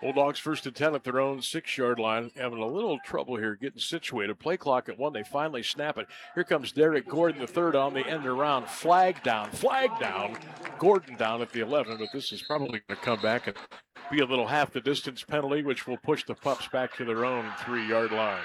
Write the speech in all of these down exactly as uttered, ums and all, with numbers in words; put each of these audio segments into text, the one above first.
Bulldogs first and ten at their own six-yard line, having a little trouble here getting situated. Play clock at one. They finally snap it. Here comes Derek Gordon, the third on the end around. Flag down, flag down. Gordon down at the eleven, but this is probably going to come back and be a little half the distance penalty, which will push the Pups back to their own three-yard line.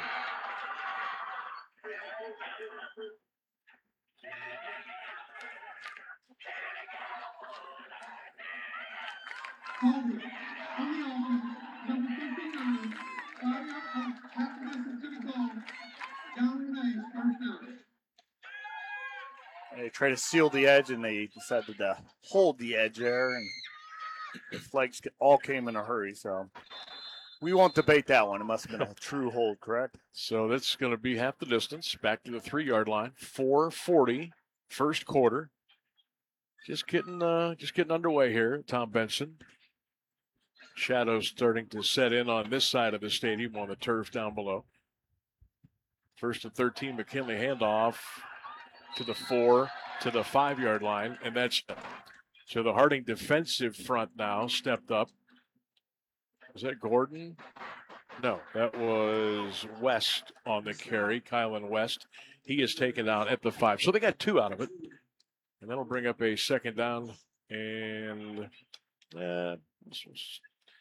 They try to seal the edge, and they decided to hold the edge there, and the flags all came in a hurry, so we won't debate that one. It must have been a true hold, correct? So that's going to be half the distance, back to the three-yard line. four forty, first quarter. Just getting, uh, just getting underway here, Tom Benson. Shadows starting to set in on this side of the stadium on the turf down below. First and thirteen, McKinley handoff to the four, to the five-yard line, and that's so the Harding defensive front now stepped up. Was that Gordon? No, that was West on the carry, Kylan West. He is taken out at the five. So they got two out of it. And that'll bring up a second down and uh, this was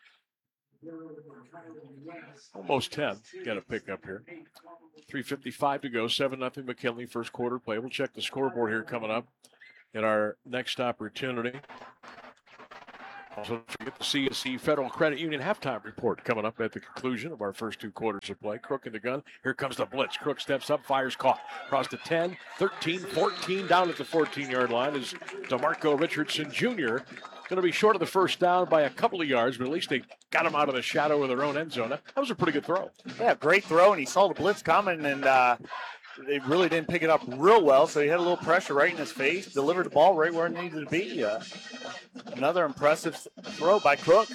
almost ten. Got a pick up here. three fifty-five to go, seven nothing McKinley, first quarter play. We'll check the scoreboard here coming up in our next opportunity. Also, don't forget the C S C Federal Credit Union halftime report coming up at the conclusion of our first two quarters of play. Crook in the gun. Here comes the blitz. Crook steps up, fires, caught. Across the ten, thirteen, fourteen, down at the fourteen-yard line is DeMarco Richardson Junior Going to be short of the first down by a couple of yards, but at least they got him out of the shadow of their own end zone. That was a pretty good throw. Yeah, great throw, and he saw the blitz coming, and uh, they really didn't pick it up real well, so he had a little pressure right in his face, delivered the ball right where it needed to be. Uh, another impressive throw by Crook.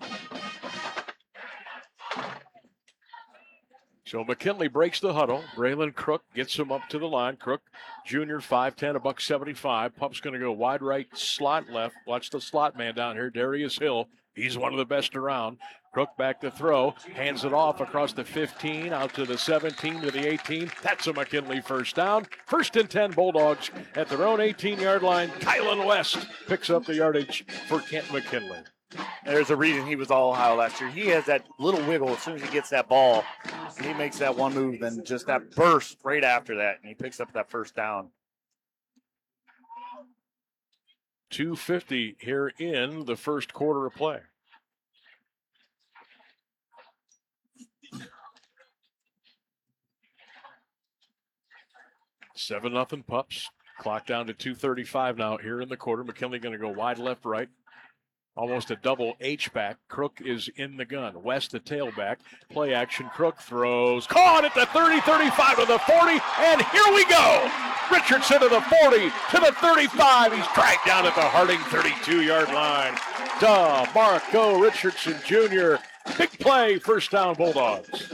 So McKinley breaks the huddle. Braylon Crook gets him up to the line. Crook, junior, five ten, a buck seventy-five. Pup's going to go wide right, slot left. Watch the slot man down here, Darius Hill. He's one of the best around. Crook back to throw, hands it off across the fifteen, out to the seventeen, to the eighteen. That's a McKinley first down. First and ten, Bulldogs at their own eighteen-yard line. Kylan West picks up the yardage for Kent McKinley. There's a reason he was all Ohio last year. He has that little wiggle as soon as he gets that ball. He makes that one move, then just that burst right after that, and he picks up that first down. two fifty here in the first quarter of play. seven nothing Pups. Clock down to two thirty-five now here in the quarter. McKinley going to go wide left right. Almost a double H-back. Crook is in the gun. West, the tailback. Play action. Crook throws. Caught at the thirty, thirty-five to the forty. And here we go. Richardson to the forty, to the thirty-five. He's dragged down at the Harding thirty-two-yard line. DeMarco Richardson Junior Big play. First down, Bulldogs.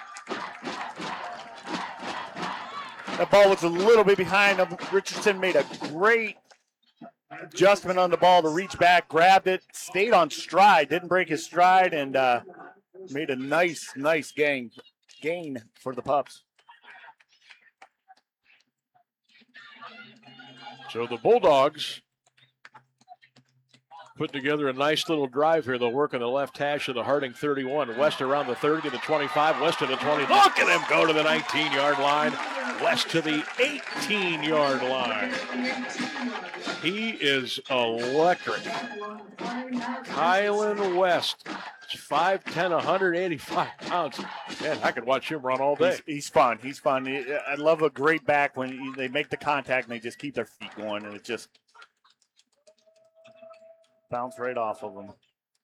That ball was a little bit behind him. Richardson made a great adjustment on the ball to reach back, grabbed it, stayed on stride, didn't break his stride, and uh, made a nice, nice gain, gain for the Pups. So the Bulldogs put together a nice little drive here. They'll work on the left hash of the Harding thirty-one. West around the thirty to the twenty-five, West to the twenty. Look at him go to the nineteen-yard line. West to the eighteen-yard line. He is electric. Kylan West, five ten, one eighty-five pounds. Man, I could watch him run all day. He's, he's fun. He's fun. I love a great back when they make the contact and they just keep their feet going, and it just bounce right off of them.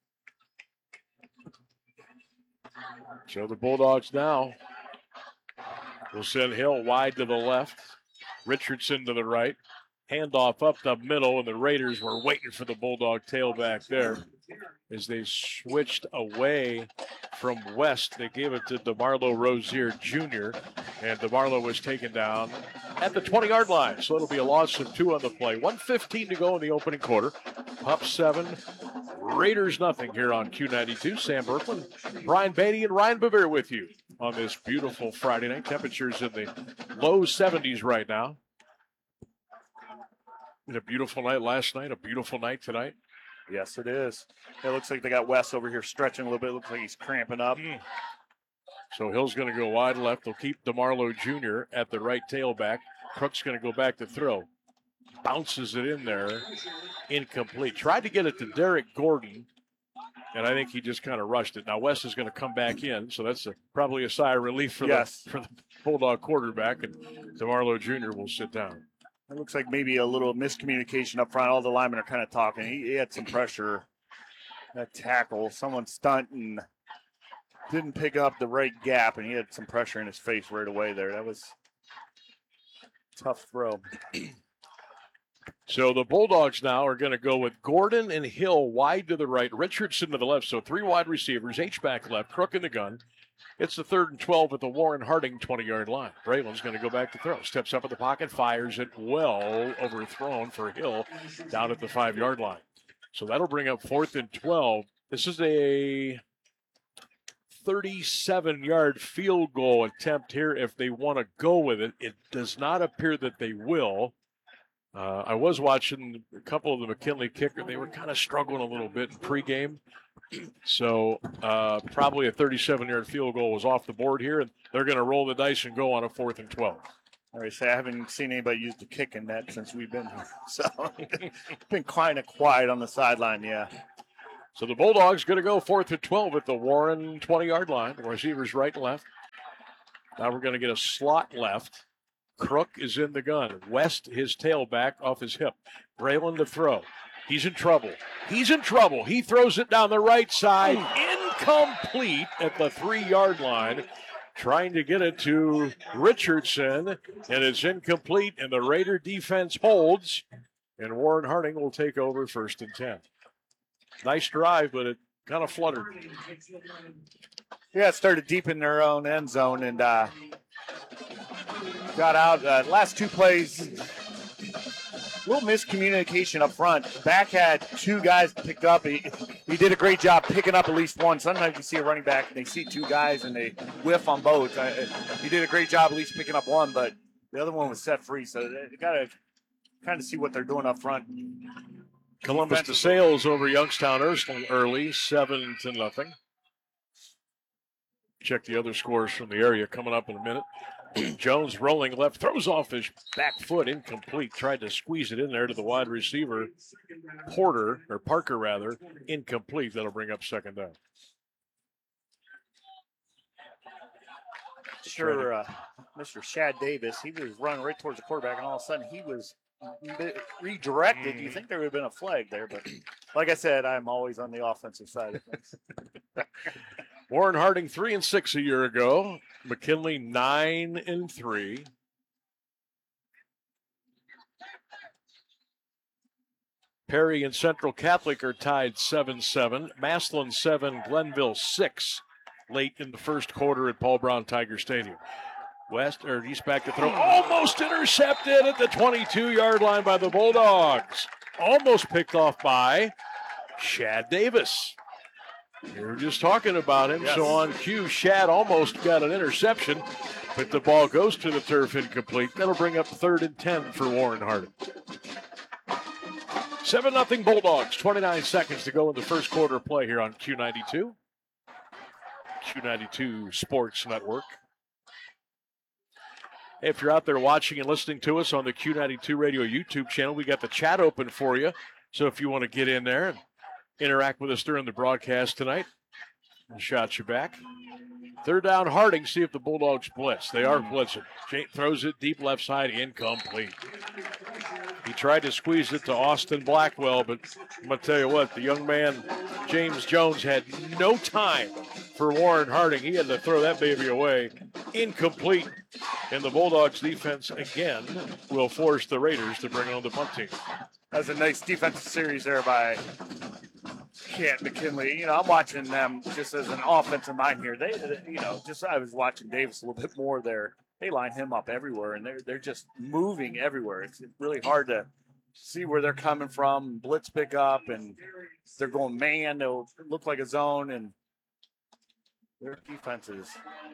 So the Bulldogs now will send Hill wide to the left, Richardson to the right. Handoff up the middle, and the Raiders were waiting for the Bulldog tailback there as they switched away from West. They gave it to DeMarlo Rozier Junior, and DeMarlo was taken down at the twenty-yard line. So it'll be a loss of two on the play. one fifteen to go in the opening quarter. Pup seven, Raiders nothing here on Q ninety-two. Sam Berkman, Brian Beatty, and Ryan Bevere with you on this beautiful Friday night. Temperatures in the low seventies right now. And a beautiful night last night, a beautiful night tonight. Yes, it is. It looks like they got Wes over here stretching a little bit. Looks like he's cramping up. Mm. So Hill's going to go wide left. They'll keep DeMarlo Junior at the right tailback. Crook's going to go back to throw. Bounces it in there. Incomplete. Tried to get it to Derek Gordon, and I think he just kind of rushed it. Now Wes is going to come back in, so that's a, probably a sigh of relief for, yes. the, for the Bulldog quarterback, and DeMarlo Junior will sit down. It looks like maybe a little miscommunication up front. All the linemen are kind of talking. He, he had some pressure. That tackle, someone stunting, didn't pick up the right gap, and he had some pressure in his face right away there. That was a tough throw. So the Bulldogs now are going to go with Gordon and Hill wide to the right, Richardson to the left. So three wide receivers, H-back left, Crook in the gun. It's the third and twelve at the Warren Harding twenty-yard line. Braylon's going to go back to throw. Steps up in the pocket, fires it well, overthrown for Hill down at the five-yard line. So that'll bring up fourth and twelve. This is a thirty-seven-yard field goal attempt here if they want to go with it. It does not appear that they will. Uh, I was watching a couple of the McKinley kicker. They were kind of struggling a little bit in pregame. So uh, probably a thirty-seven-yard field goal was off the board here, and they're going to roll the dice and go on a fourth and twelve. All right, so I haven't seen anybody use the kick in that since we've been here. So it's been kind of quiet on the sideline, yeah. So the Bulldogs going to go fourth and twelve at the Warren twenty-yard line. The receivers right and left. Now we're going to get a slot left. Crook is in the gun. West, his tailback off his hip. Braylon to throw. He's in trouble. He's in trouble. He throws it down the right side. Incomplete at the three-yard line. Trying to get it to Richardson. And it's incomplete, and the Raider defense holds. And Warren Harding will take over first and ten. Nice drive, but it kind of fluttered. Yeah, it started deep in their own end zone and uh, got out. Uh, last two plays, a little miscommunication up front. Back had two guys picked up. He, he did a great job picking up at least one. Sometimes you see a running back and they see two guys and they whiff on both. Uh, he did a great job at least picking up one, but the other one was set free. So they got to kind of see what they're doing up front. Columbus DeSales over Youngstown early, seven to nothing. Check the other scores from the area coming up in a minute. Jones rolling left, throws off his back foot, incomplete. Tried to squeeze it in there to the wide receiver, Porter, or Parker rather, incomplete. That'll bring up second down. Sure, uh, Mister Shad Davis, he was running right towards the quarterback, and all of a sudden he was redirected. You think there would have been a flag there, but like I said, I'm always on the offensive side of things. Warren Harding three and six a year ago. McKinley nine and three. Perry and Central Catholic are tied seven seven. Maslin seven, Glenville six. Late in the first quarter at Paul Brown Tiger Stadium. West or East back to throw. Almost intercepted at the twenty-two-yard line by the Bulldogs. Almost picked off by Shad Davis. We were just talking about him. Yes. So on cue, Shad almost got an interception, but the ball goes to the turf incomplete. That'll bring up third and ten for Warren Harding. seven nothing Bulldogs. twenty-nine seconds to go in the first quarter of play here on Q ninety-two. Q ninety-two Sports Network. If you're out there watching and listening to us on the Q ninety-two Radio YouTube channel, we got the chat open for you. So if you want to get in there and interact with us during the broadcast tonight, we'll shot you back. Third down, Harding. See if the Bulldogs blitz. They are blitzing. Jake throws it deep left side, incomplete. He tried to squeeze it to Austin Blackwell, but I'm going to tell you what, the young man, James Jones, had no time for Warren Harding. He had to throw that baby away. Incomplete. And the Bulldogs defense, again, will force the Raiders to bring on the punt team. That was a nice defensive series there by Kent McKinley. You know, I'm watching them just as an offensive mind here. They, you know, just I was watching Davis a little bit more there. They line him up everywhere, and they're they're just moving everywhere. It's really hard to see where they're coming from, blitz pick up, and they're going man, they'll look like a zone, and their defense is,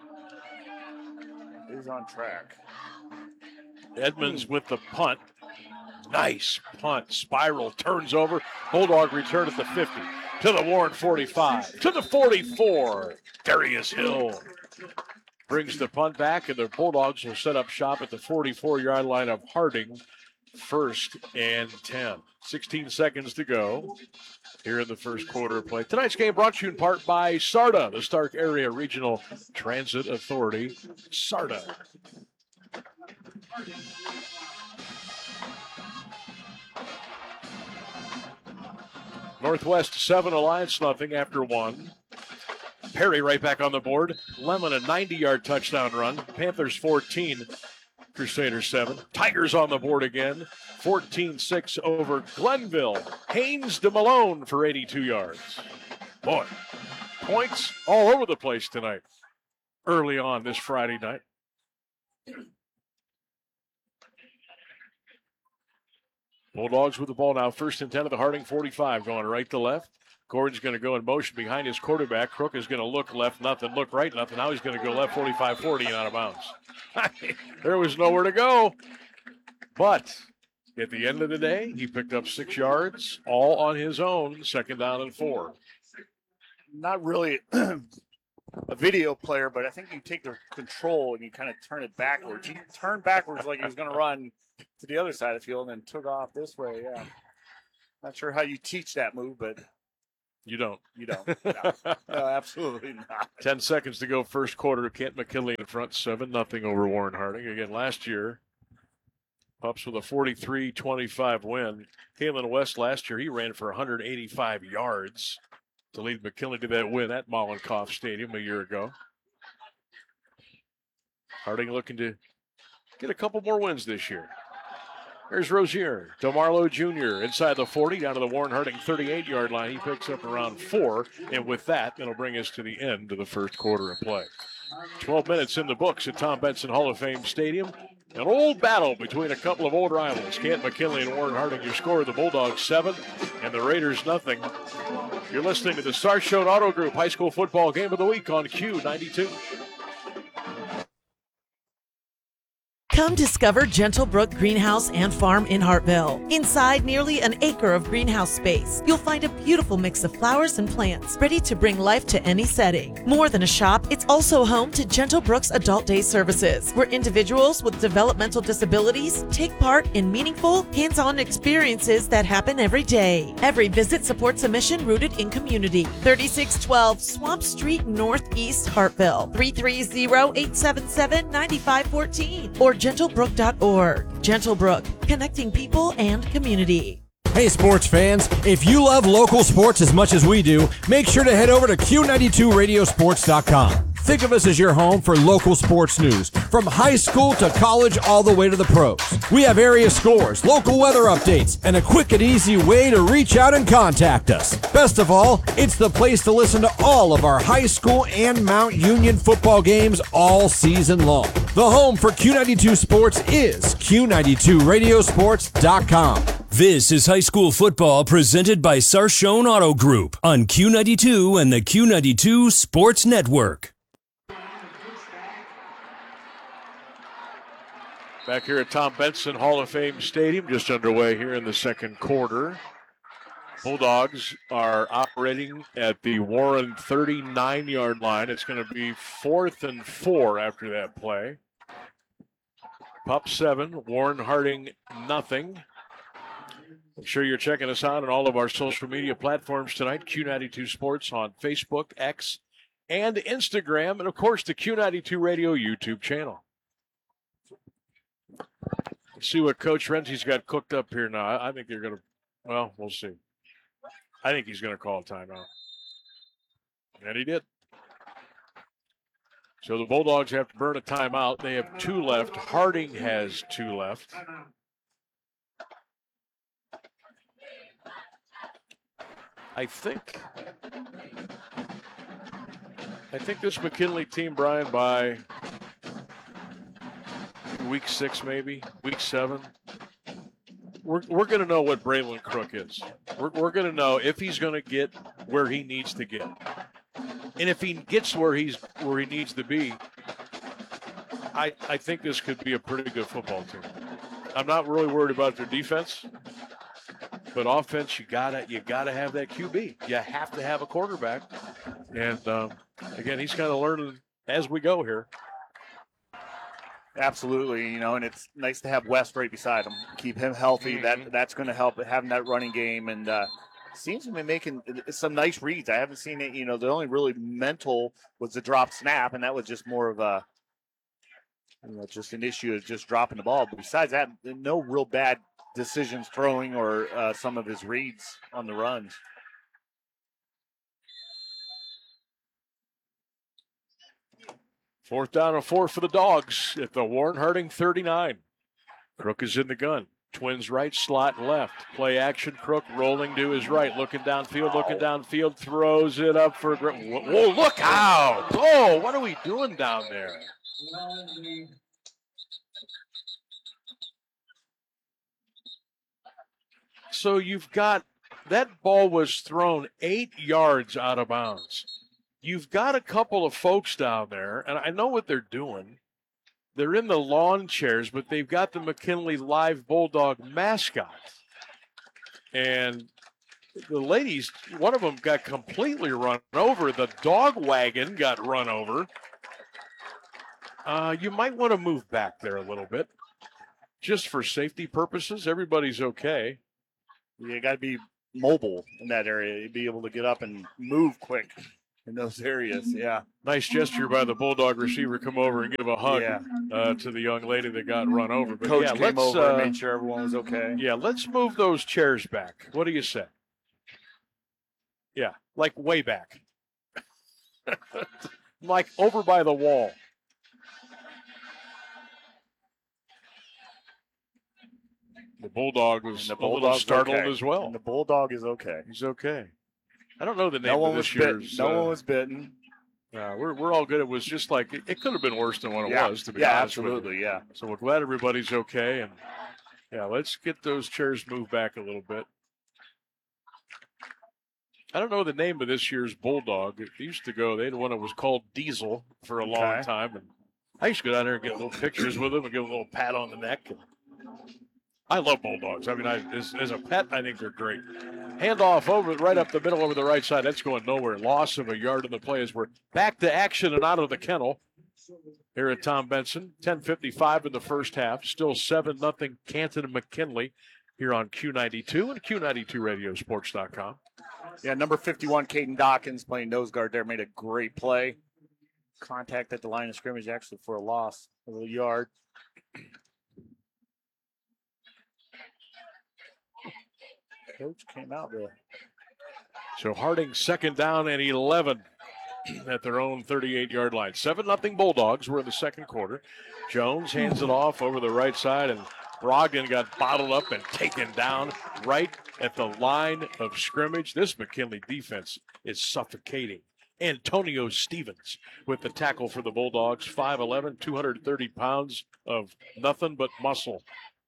is on track. Edmonds with the punt. Nice punt. Spiral turns over. Bulldog return at the fifty. To the Warren forty-five. To the forty-four. Darius Hill brings the punt back, and the Bulldogs will set up shop at the forty-four-yard line of Harding. First and ten. sixteen seconds to go here in the first quarter of play. Tonight's game brought to you in part by SARTA, the Stark Area Regional Transit Authority. SARTA. Northwest seven, Alliance nothing after one. Perry right back on the board. Lemon a ninety-yard touchdown run. Panthers fourteen, Crusaders seven. Tigers on the board again. fourteen six over Glenville. Haynes to Malone for eighty-two yards. Boy, points all over the place tonight. Early on this Friday night. Bulldogs with the ball now. First and ten of the Harding forty-five, going right to left. Gordon's going to go in motion behind his quarterback. Crook is going to look left, nothing. Look right, nothing. Now he's going to go left, forty-five forty, and out of bounds. There was nowhere to go. But at the end of the day, he picked up six yards, all on his own, second down and four. Not really a video player, but I think you take the control and you kind of turn it backwards. He turned backwards like he was going to run to the other side of the field and then took off this way. Yeah. Not sure how you teach that move, but you don't. You don't. No, no, absolutely not. Ten seconds to go, first quarter. Kent McKinley in front, seven nothing over Warren Harding. Again, last year, Pups with a forty-three twenty-five win. Kalen West last year, he ran for one hundred eighty-five yards to lead McKinley to that win at Mollenkopf Stadium a year ago. Harding looking to get a couple more wins this year. There's Rozier, DeMarlo Junior inside the forty, down to the Warren Harding thirty-eight-yard line. He picks up around four, and with that, it'll bring us to the end of the first quarter of play. twelve minutes in the books at Tom Benson Hall of Fame Stadium. An old battle between a couple of old rivals, Kent McKinley and Warren Harding. Your score, the Bulldogs seven and the Raiders nothing. You're listening to the Sarchone Auto Group High School Football Game of the Week on Q ninety-two. Come discover Gentlebrook Greenhouse and Farm in Hartville. Inside nearly an acre of greenhouse space, you'll find a beautiful mix of flowers and plants ready to bring life to any setting. More than a shop, it's also home to Gentlebrook's Adult Day Services, where individuals with developmental disabilities take part in meaningful, hands-on experiences that happen every day. Every visit supports a mission rooted in community. thirty-six twelve Swamp Street Northeast, Hartville. three three zero, eight seven seven, nine five one four or gentlebrook dot org. Gentlebrook, connecting people and community. Hey sports fans, if you love local sports as much as we do, make sure to head over to Q ninety-two radiosports dot com. Think of us as your home for local sports news, from high school to college all the way to the pros. We have area scores, local weather updates, and a quick and easy way to reach out and contact us. Best of all, it's the place to listen to all of our high school and Mount Union football games all season long. The home for Q ninety-two Sports is Q ninety-two radiosports dot com. This is high school football presented by Sarchone Auto Group on Q ninety-two and the Q ninety-two Sports Network. Back here at Tom Benson Hall of Fame Stadium, just underway here in the second quarter. Bulldogs are operating at the Warren thirty-nine-yard line. It's going to be fourth and four after that play. Pup seven, Warren Harding nothing. I'm sure you're checking us out on all of our social media platforms tonight. Q ninety-two Sports on Facebook, X, and Instagram, and of course the Q ninety-two Radio YouTube channel. Let's see what Coach Renzi's got cooked up here now. I think they're going to, well, we'll see. I think he's going to call a timeout. And he did. So the Bulldogs have to burn a timeout. They have two left. Harding has two left. I think, I think this McKinley team, Brian, by week six maybe, week seven, we're, we're going to know what Braylon Crook is. We're, we're going to know if he's going to get where he needs to get. And if he gets where he's where he needs to be, I, I think this could be a pretty good football team. I'm not really worried about their defense, but offense, you gotta you gotta have that Q B. You have to have a quarterback. And um, again, he's kind of learning as we go here. Absolutely, you know, and it's nice to have West right beside him. Keep him healthy. Mm-hmm. That that's going to help having that running game, and uh, seems to be making some nice reads. I haven't seen it. You know, the only really mental was the drop snap, and that was just more of a, you know, just an issue of just dropping the ball. But besides that, no real bad decisions throwing or uh, some of his reads on the runs. Fourth down and four for the Dogs at the Warren Harding thirty-nine. Crook is in the gun. Twins right, slot left. Play action. Crook rolling to his right, looking downfield, looking downfield, throws it up for. Whoa, look out! Oh, what are we doing down there? So you've got that ball was thrown eight yards out of bounds. You've got a couple of folks down there, and I know what they're doing. They're in the lawn chairs, but they've got the McKinley Live Bulldog mascot. And the ladies, one of them got completely run over. The dog wagon got run over. Uh, you might want to move back there a little bit, just for safety purposes. Everybody's okay. You got to be mobile in that area. Be able to get up and move quick in those areas. Yeah. Nice gesture by the Bulldog receiver. Come over and give a hug Yeah. uh, to the young lady that got run over. But Coach yeah, came let's, over uh, and made sure everyone was okay. Yeah, let's move those chairs back. What do you say? Yeah, like way back. Like over by the wall. The Bulldog was And the a little Bulldog's startled okay. as well. And the Bulldog is okay. He's okay. I don't know the name No one of was this bitten. year's. No uh, one was bitten. uh, we're we're all good. It was just like it, it could have been worse than what it yeah. was. To be yeah, honest with you. absolutely. Yeah. So we're glad everybody's okay, and yeah, let's get those chairs moved back a little bit. I don't know the name of this year's Bulldog. It used to go. They had one that was called Diesel for a long Okay. time, and I used to go down there and get little pictures with them and give them a little pat on the neck. And I love Bulldogs. I mean, I, as, as a pet, I think they're great. Handoff over right up the middle over the right side. That's going nowhere. Loss of a yard in the play as we're back to action and out of the kennel here at Tom Benson. ten fifty-five in the first half. Still seven nothing Canton and McKinley here on Q ninety-two and Q ninety-two radio sports dot com. Yeah, number fifty-one, Caden Dawkins, playing nose guard there, made a great play. Contact at the line of scrimmage actually for a loss of a yard. Coach came out there. So Harding second down and eleven at their own thirty-eight-yard line. seven nothing Bulldogs. We're in the second quarter. Jones hands it off over the right side, and Brogdon got bottled up and taken down right at the line of scrimmage. This McKinley defense is suffocating. Antonio Stevens with the tackle for the Bulldogs. five eleven, two hundred thirty pounds of nothing but muscle.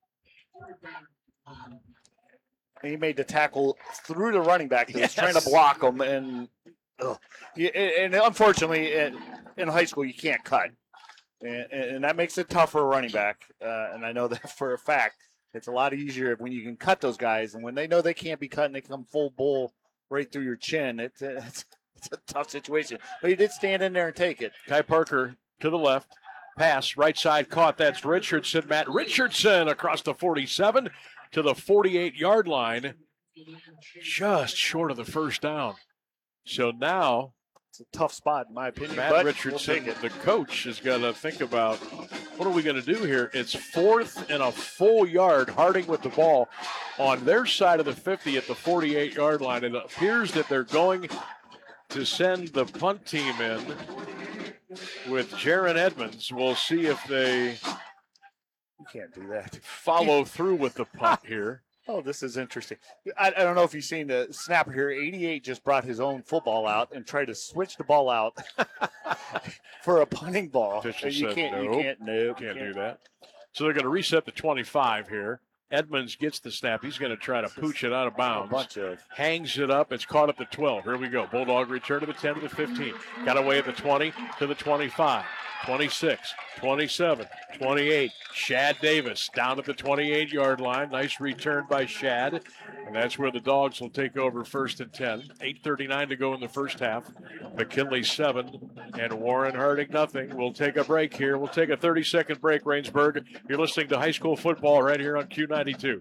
And he made the tackle through the running back that Yes. was trying to block him. And ugh. Yeah, and unfortunately, in in high school, you can't cut. And, and that makes it tough for a running back. Uh, and I know that for a fact. It's a lot easier when you can cut those guys. And when they know they can't be cut and they come full bull right through your chin, it's, it's, it's a tough situation. But he did stand in there and take it. Kai Parker to the left. Pass, right side caught. That's Richardson. Matt Richardson across the forty-seven to the forty-eight-yard line. Just short of the first down. So now It's a tough spot, in my opinion. Matt but Richardson, we'll take the it. coach, has got to think about what are we going to do here? It's fourth and a full yard. Harding with the ball on their side of the fifty at the forty-eight-yard line. It appears that they're going to send the punt team in with Jaron Edmonds. We'll see if they You can't do that. follow through with the punt here. Oh, this is interesting. I, I don't know if you've seen the snapper here. eighty-eight just brought his own football out and tried to switch the ball out for a punting ball. Official you said can't. You nope. can't. No, Can't do that. So they're going to reset the twenty-five here. Edmonds gets the snap. He's going to try to pooch it out of A bounds. bunch of Hangs it up. It's caught at the twelve. Here we go. Bulldog return to the ten to the fifteen. Got away at the twenty to the twenty-five. twenty-six, twenty-seven, twenty-eight. Shad Davis down at the twenty-eight-yard line. Nice return by Shad. And that's where the Dogs will take over first and ten. eight thirty-nine to go in the first half. McKinley seven and Warren Harding nothing. We'll take a break here. We'll take a thirty-second break, Rainsburg. You're listening to high school football right here on Q ninety-two.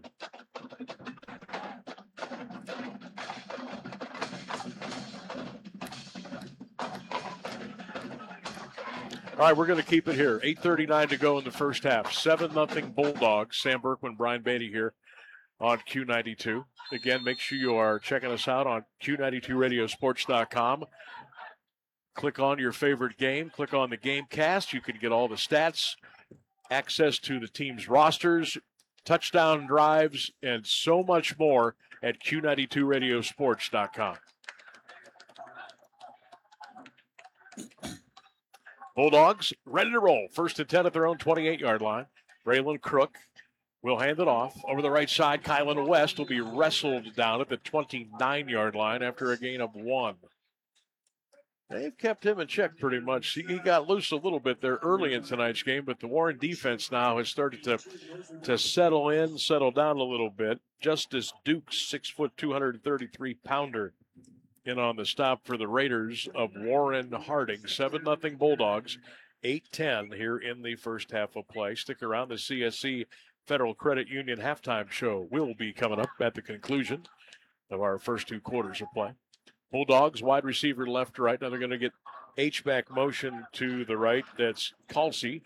All right, we're going to keep it here. eight thirty-nine to go in the first half. seven nothing Bulldogs. Sam Berkman, Brian Beatty here on Q ninety-two. Again, make sure you are checking us out on Q ninety-two radio sports dot com. Click on your favorite game. Click on the game cast. You can get all the stats, access to the team's rosters, touchdown drives, and so much more at Q ninety-two radio sports dot com. Bulldogs ready to roll. First and ten at their own twenty-eight-yard line. Braylon Crook will hand it off. Over the right side, Kylan West will be wrestled down at the twenty-nine-yard line after a gain of one. They've kept him in check pretty much. He got loose a little bit there early in tonight's game, but the Warren defense now has started to, to settle in, settle down a little bit. Justice Dukes, six foot, two hundred thirty-three pounder, in on the stop for the Raiders of Warren Harding. seven nothing Bulldogs, eight ten here in the first half of play. Stick around. The C S C Federal Credit Union halftime show will be coming up at the conclusion of our first two quarters of play. Bulldogs, wide receiver left to right. Now they're going to get H-back motion to the right. That's Kalsi.